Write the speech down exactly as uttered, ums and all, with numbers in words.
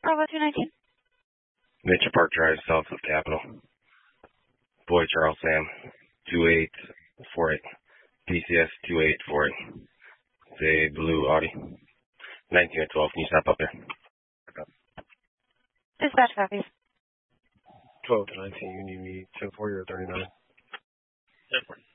Bravo two nineteen. Mitchell Park Drive, south of Capitol. Boy Charles Sam, two eight four eight. P C S two eight four eight. Say blue Audi. nineteen at twelve. Can you stop up there? Dispatch copies. twelve to nineteen, you need me ten forty or thirty-nine? ten forty.